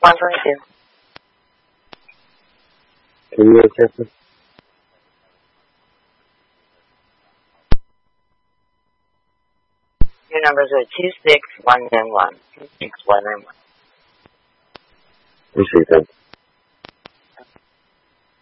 122. Can you accept it? Your numbers are 26191. 26191. Appreciate that.